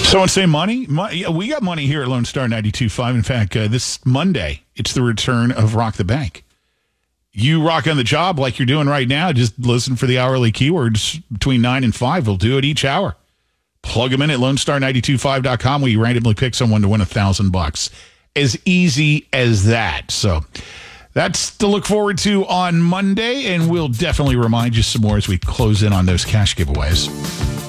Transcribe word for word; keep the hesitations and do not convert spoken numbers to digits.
Someone say money? Mo- yeah, we got money here at Lone Star ninety-two point five. In fact, uh, this Monday, it's the return of Rock the Bank. You rock on the job like you're doing right now. Just listen for the hourly keywords between nine and five. We'll do it each hour. Plug them in at lone star nine two five dot com where you randomly pick someone to win a thousand bucks. As easy as that. So that's to look forward to on Monday, and we'll definitely remind you some more as we close in on those cash giveaways.